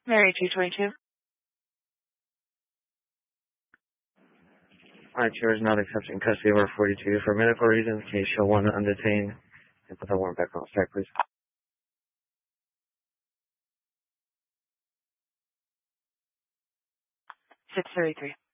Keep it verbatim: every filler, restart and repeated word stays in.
Mary two twenty-two. Alright, Chair is not accepting custody of R forty-two for medical reasons. Case show one undetained. And put that warrant back on stack, please. six thirty-three.